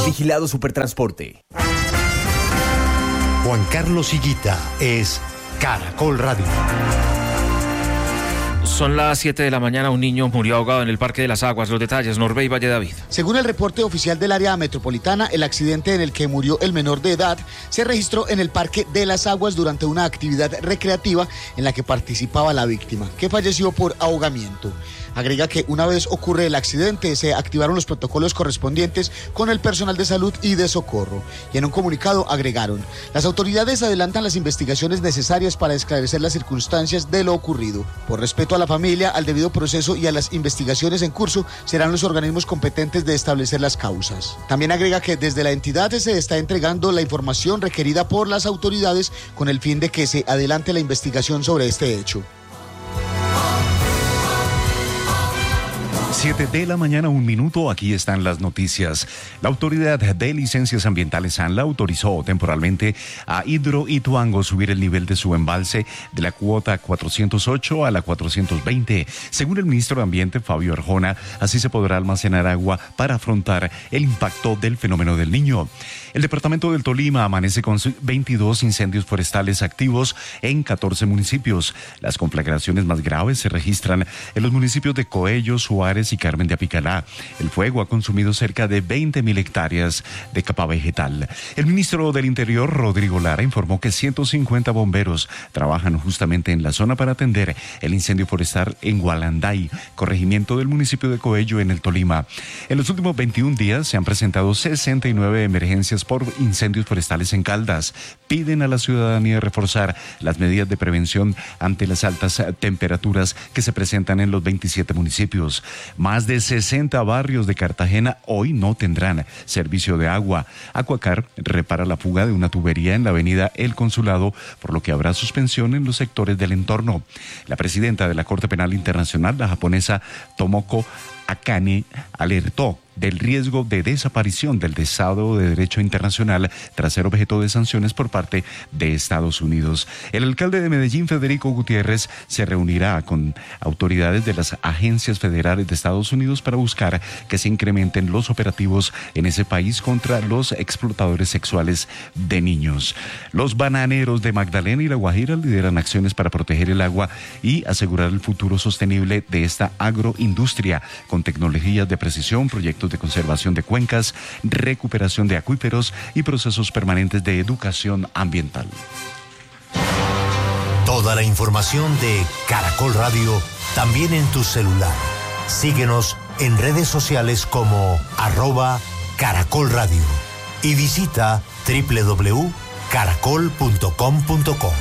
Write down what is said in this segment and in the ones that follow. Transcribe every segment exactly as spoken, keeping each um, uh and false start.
Vigilado Supertransporte. Juan Carlos Higuita es Caracol Radio. Son las siete de la mañana, un niño murió ahogado en el Parque de las Aguas. Los detalles, Norbey Valle David. Según el reporte oficial del área metropolitana, el accidente en el que murió el menor de edad se registró en el Parque de las Aguas durante una actividad recreativa en la que participaba la víctima, que falleció por ahogamiento. Agrega que una vez ocurre el accidente se activaron los protocolos correspondientes con el personal de salud y de socorro. Y en un comunicado agregaron: las autoridades adelantan las investigaciones necesarias para esclarecer las circunstancias de lo ocurrido. Por respeto a la familia, al debido proceso y a las investigaciones en curso, serán los organismos competentes de establecer las causas. También agrega que desde la entidad se está entregando la información requerida por las autoridades con el fin de que se adelante la investigación sobre este hecho. siete de la mañana, un minuto, aquí están las noticias. La Autoridad de Licencias Ambientales ANLA autorizó temporalmente a Hidroituango subir el nivel de su embalse de la cuota cuatrocientos ocho a la cuatrocientos veinte. Según el ministro de Ambiente, Fabio Arjona, así se podrá almacenar agua para afrontar el impacto del fenómeno del Niño. El departamento del Tolima amanece con veintidós incendios forestales activos en catorce municipios. Las conflagraciones más graves se registran en los municipios de Coello, Suárez y Carmen de Apicalá. El fuego ha consumido cerca de veinte mil hectáreas de capa vegetal. El ministro del Interior, Rodrigo Lara, informó que ciento cincuenta bomberos trabajan justamente en la zona para atender el incendio forestal en Gualanday, corregimiento del municipio de Coello, en el Tolima. En los últimos veintiún días se han presentado sesenta y nueve emergencias por incendios forestales en Caldas. Piden a la ciudadanía reforzar las medidas de prevención ante las altas temperaturas que se presentan en los veintisiete municipios. Más de sesenta barrios de Cartagena hoy no tendrán servicio de agua. Aquacar repara la fuga de una tubería en la avenida El Consulado, por lo que habrá suspensión en los sectores del entorno. La presidenta de la Corte Penal Internacional, la japonesa Tomoko Akane, alertó del riesgo de desaparición del Estado de Derecho Internacional tras ser objeto de sanciones por parte de Estados Unidos. El alcalde de Medellín, Federico Gutiérrez, se reunirá con autoridades de las agencias federales de Estados Unidos para buscar que se incrementen los operativos en ese país contra los explotadores sexuales de niños. Los bananeros de Magdalena y La Guajira lideran acciones para proteger el agua y asegurar el futuro sostenible de esta agroindustria con tecnologías de precisión, proyectos de conservación de cuencas, recuperación de acuíferos y procesos permanentes de educación ambiental. Toda la información de Caracol Radio también en tu celular. Síguenos en redes sociales como arroba Caracol Radio y visita doble u doble u doble u punto caracol punto com punto co.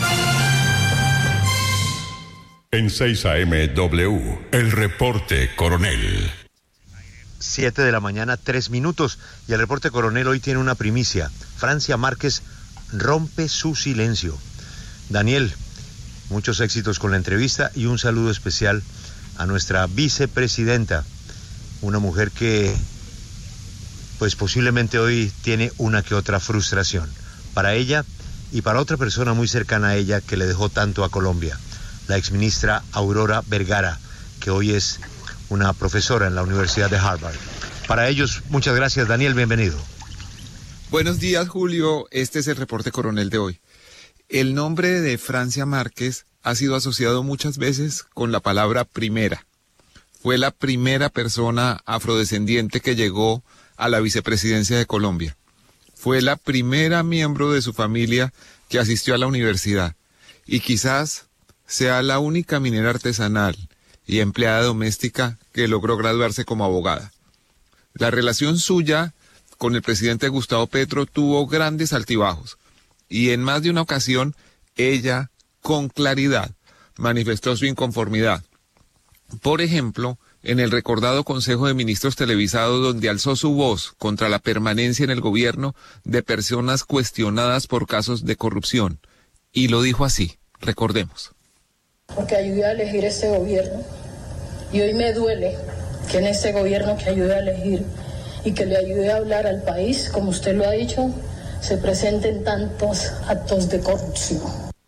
En seis A M W, el reporte Coronel. siete de la mañana, tres minutos, y el reporte Coronel hoy tiene una primicia. Francia Márquez rompe su silencio. Daniel, muchos éxitos con la entrevista y un saludo especial a nuestra vicepresidenta, una mujer que pues posiblemente hoy tiene una que otra frustración, para ella y para otra persona muy cercana a ella que le dejó tanto a Colombia, la exministra Aurora Vergara, que hoy es una profesora en la Universidad de Harvard. Para ellos, muchas gracias, Daniel, bienvenido. Buenos días, Julio. Este es el reporte Coronel de hoy. El nombre de Francia Márquez ha sido asociado muchas veces con la palabra primera. Fue la primera persona afrodescendiente que llegó a la vicepresidencia de Colombia. Fue la primera miembro de su familia que asistió a la universidad. Y quizás sea la única minera artesanal y empleada doméstica que logró graduarse como abogada. La relación suya con el presidente Gustavo Petro tuvo grandes altibajos, y en más de una ocasión ella, con claridad, manifestó su inconformidad. Por ejemplo, en el recordado Consejo de Ministros televisado, donde alzó su voz contra la permanencia en el gobierno de personas cuestionadas por casos de corrupción. Y lo dijo así, recordemos. Porque ayudé a elegir este gobierno, y hoy me duele que en este gobierno que ayudé a elegir y que le ayudé a hablar al país, como usted lo ha dicho, se presenten tantos actos de corrupción.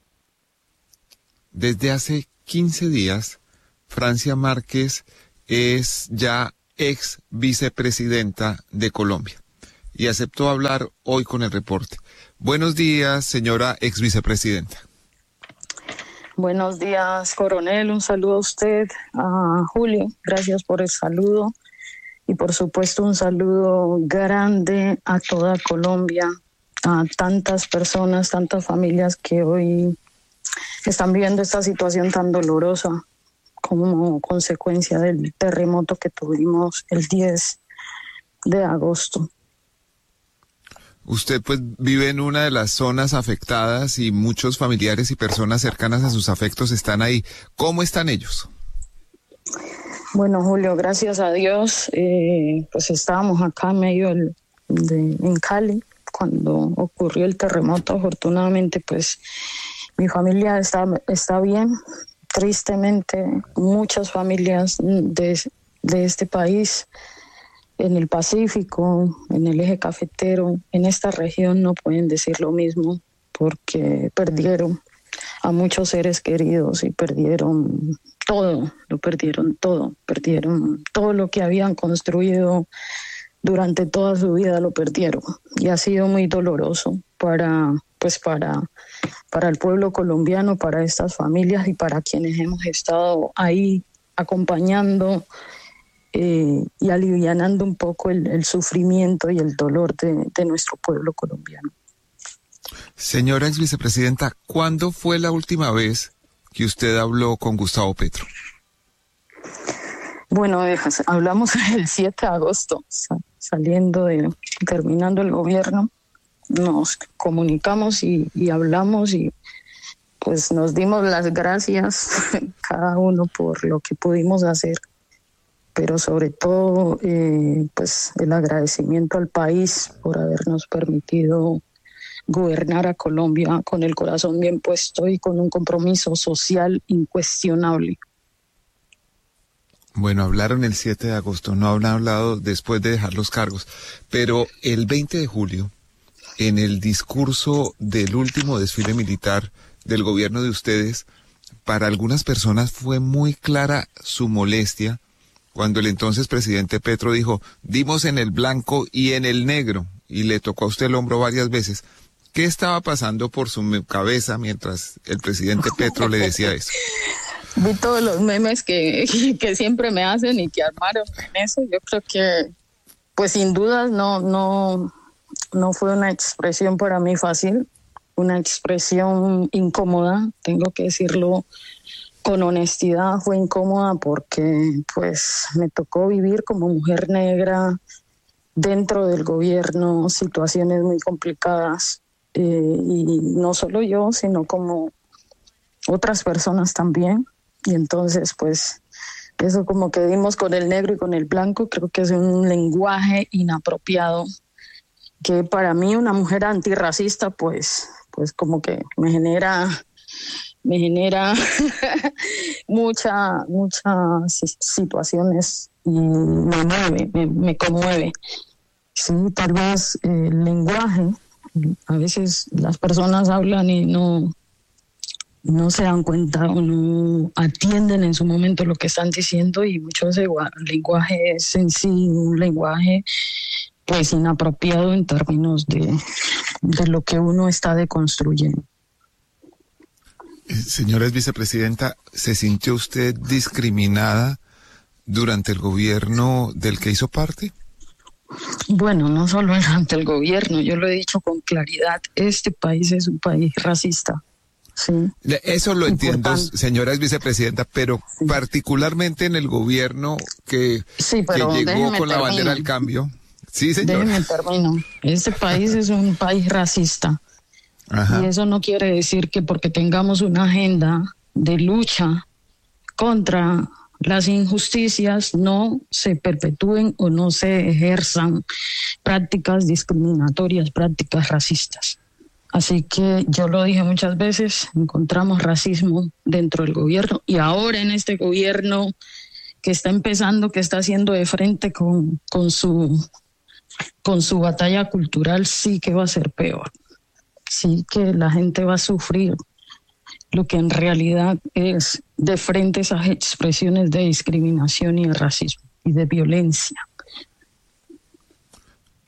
Desde hace quince días, Francia Márquez es ya ex vicepresidenta de Colombia. y aceptó hablar hoy con el reporte. Buenos días, señora ex vicepresidenta. Buenos días, coronel. Un saludo a usted, a Julio. Gracias por el saludo. Y por supuesto un saludo grande a toda Colombia, a tantas personas, tantas familias que hoy están viviendo esta situación tan dolorosa como consecuencia del terremoto que tuvimos el diez de agosto. Usted pues vive en una de las zonas afectadas y muchos familiares y personas cercanas a sus afectos están ahí. ¿Cómo están ellos? Bueno, Julio, gracias a Dios, eh, pues estábamos acá en medio del, de, en Cali cuando ocurrió el terremoto. Afortunadamente, pues mi familia está, está bien. Tristemente, muchas familias de, de este país, en el Pacífico, en el eje cafetero, en esta región no pueden decir lo mismo porque perdieron a muchos seres queridos y perdieron todo, lo perdieron todo, perdieron todo lo que habían construido durante toda su vida, lo perdieron. Y ha sido muy doloroso para, pues para, para el pueblo colombiano, para estas familias y para quienes hemos estado ahí acompañando eh, y alivianando un poco el, el sufrimiento y el dolor de, de nuestro pueblo colombiano. Señora ex vicepresidenta, ¿cuándo fue la última vez que usted habló con Gustavo Petro? Bueno, hablamos el siete de agosto, saliendo de, terminando el gobierno, nos comunicamos y, y hablamos y pues nos dimos las gracias cada uno por lo que pudimos hacer, pero sobre todo eh, pues el agradecimiento al país por habernos permitido gobernar a Colombia con el corazón bien puesto y con un compromiso social incuestionable. Bueno, hablaron el siete de agosto, no han hablado después de dejar los cargos, pero el veinte de julio, en el discurso del último desfile militar del gobierno de ustedes, para algunas personas fue muy clara su molestia cuando el entonces presidente Petro dijo, dimos en el blanco y en el negro, y le tocó a usted el hombro varias veces. ¿Qué estaba pasando por su cabeza mientras el presidente Petro le decía eso? Vi todos los memes que, que siempre me hacen y que armaron en eso. Yo creo que, pues sin dudas, no, no, no fue una expresión para mí fácil, una expresión incómoda, tengo que decirlo con honestidad, fue incómoda porque pues me tocó vivir como mujer negra dentro del gobierno situaciones muy complicadas. Eh, y no solo yo, sino como otras personas también. Y entonces, pues, eso como que dimos con el negro y con el blanco, creo que es un lenguaje inapropiado, que para mí una mujer antirracista, pues, pues como que me genera, me genera mucha, muchas situaciones y me mueve, me, me conmueve. Sí, tal vez el lenguaje, a veces las personas hablan y no, no se dan cuenta o no atienden en su momento lo que están diciendo y mucho de ese lenguaje es en sí un lenguaje pues inapropiado en términos de, de lo que uno está deconstruyendo. Señora vicepresidenta, ¿se sintió usted discriminada durante el gobierno del que hizo parte? Bueno, no solo ante el gobierno, yo lo he dicho con claridad, este país es un país racista. Sí. Eso lo entiendo, Importante. señora vicepresidenta, pero sí. Particularmente en el gobierno que, sí, que llegó con termino. la bandera del cambio. Sí, señora. Déjeme termino. Este país es un país racista. Ajá. Y eso no quiere decir que porque tengamos una agenda de lucha contra las injusticias no se perpetúen o no se ejerzan prácticas discriminatorias, prácticas racistas. Así que yo lo dije muchas veces, encontramos racismo dentro del gobierno y ahora en este gobierno que está empezando, que está haciendo de frente con, con, su, con su batalla cultural, sí que va a ser peor. Sí que la gente va a sufrir lo que en realidad es de frente a esas expresiones de discriminación y de racismo y de violencia.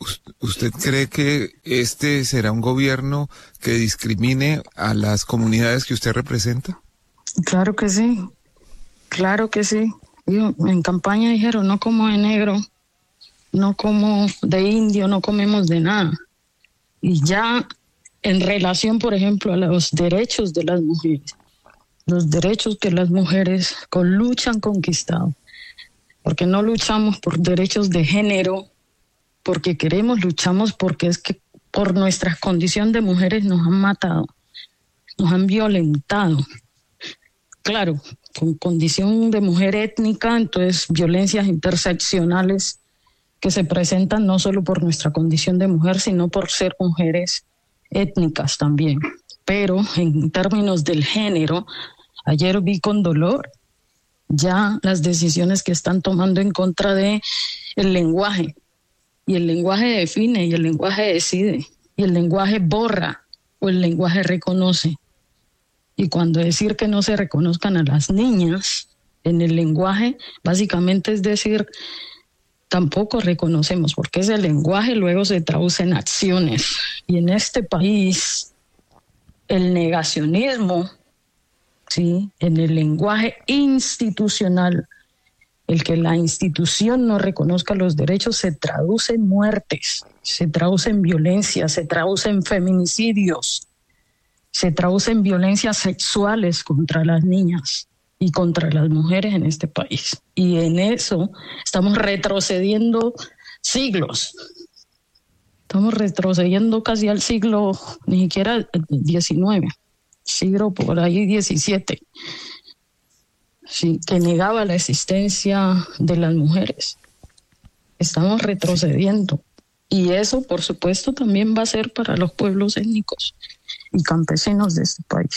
¿Usted cree que este será un gobierno que discrimine a las comunidades que usted representa? Claro que sí, claro que sí. Yo, en campaña dijeron, no como de negro, no como de indio, no comemos de nada. Y ya en relación, por ejemplo, a los derechos de las mujeres, los derechos que las mujeres con lucha han conquistado, porque no luchamos por derechos de género, porque queremos, luchamos porque es que por nuestra condición de mujeres nos han matado, nos han violentado. Claro, con condición de mujer étnica, entonces violencias interseccionales que se presentan no solo por nuestra condición de mujer, sino por ser mujeres étnicas también. Pero en términos del género, ayer vi con dolor ya las decisiones que están tomando en contra de el lenguaje. Y el lenguaje define, y el lenguaje decide, y el lenguaje borra, o el lenguaje reconoce. Y cuando decir que no se reconozcan a las niñas en el lenguaje, básicamente es decir, tampoco reconocemos, porque ese lenguaje luego se traduce en acciones. Y en este país, el negacionismo, ¿sí?, en el lenguaje institucional, el que la institución no reconozca los derechos se traduce en muertes, se traduce en violencia, se traduce en feminicidios, se traduce en violencias sexuales contra las niñas y contra las mujeres en este país. Y en eso estamos retrocediendo siglos. Estamos retrocediendo casi al siglo, ni siquiera diecinueve, siglo por ahí diecisiete. Sí, que negaba la existencia de las mujeres. Estamos retrocediendo. Y eso, por supuesto, también va a ser para los pueblos étnicos y campesinos de este país.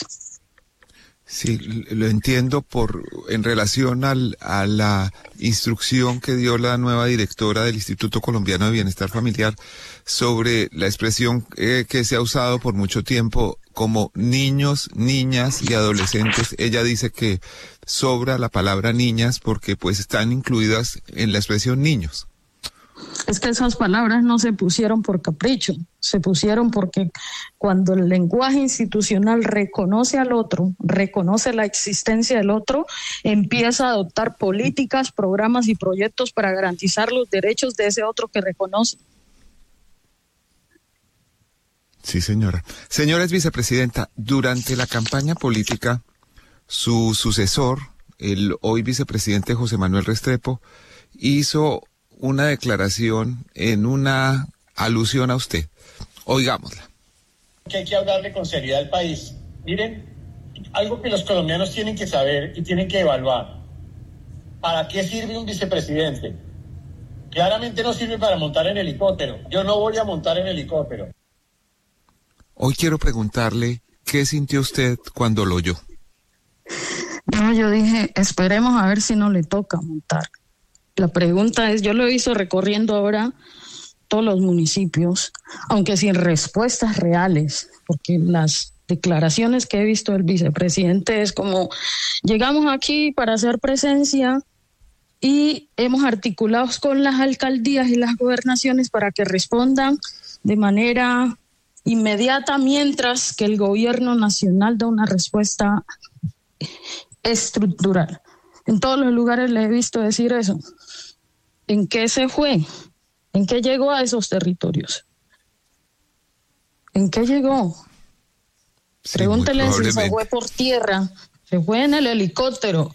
Sí, lo entiendo por en relación al, a la instrucción que dio la nueva directora del Instituto Colombiano de Bienestar Familiar sobre la expresión eh, que se ha usado por mucho tiempo como niños, niñas y adolescentes. Ella dice que sobra la palabra niñas porque pues están incluidas en la expresión niños. Es que esas palabras no se pusieron por capricho, se pusieron porque cuando el lenguaje institucional reconoce al otro, reconoce la existencia del otro, empieza a adoptar políticas, programas y proyectos para garantizar los derechos de ese otro que reconoce. Sí, señora. Señora vicepresidenta, durante la campaña política, su sucesor, el hoy vicepresidente José Manuel Restrepo, hizo una declaración en una alusión a usted. Oigámosla. Que hay que hablarle con seriedad al país. Miren, algo que los colombianos tienen que saber y tienen que evaluar. ¿Para qué sirve un vicepresidente? Claramente no sirve para montar en helicóptero. Yo no voy a montar en helicóptero. Hoy quiero preguntarle, ¿qué sintió usted cuando lo oyó? No, yo dije, esperemos a ver si no le toca montar. La pregunta es, yo lo he visto recorriendo ahora todos los municipios, aunque sin respuestas reales, porque las declaraciones que he visto del vicepresidente es como, llegamos aquí para hacer presencia y hemos articulado con las alcaldías y las gobernaciones para que respondan de manera inmediata, mientras que el gobierno nacional da una respuesta estructural. En todos los lugares le he visto decir eso. ¿En qué se fue? ¿En qué llegó a esos territorios? ¿En qué llegó? Sí, pregúntele si se fue por tierra, se fue en el helicóptero.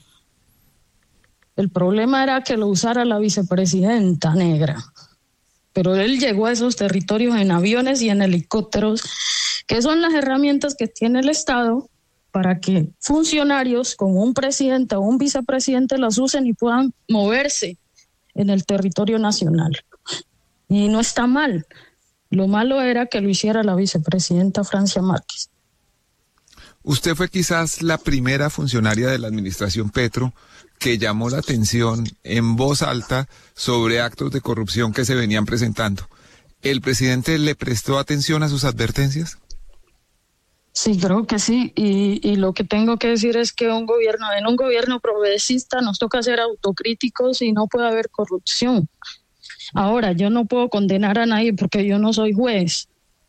El problema era que lo usara la vicepresidenta negra. Pero él llegó a esos territorios en aviones y en helicópteros, que son las herramientas que tiene el Estado para que funcionarios como un presidente o un vicepresidente las usen y puedan moverse en el territorio nacional. Y no está mal. Lo malo era que lo hiciera la vicepresidenta Francia Márquez. Usted fue quizás la primera funcionaria de la administración Petro que llamó la atención en voz alta sobre actos de corrupción que se venían presentando. ¿El presidente le prestó atención a sus advertencias? Sí, creo que sí. Y, y lo que tengo que decir es que un gobierno, en un gobierno progresista nos toca ser autocríticos y no puede haber corrupción. Ahora, yo no puedo condenar a nadie porque yo no soy juez,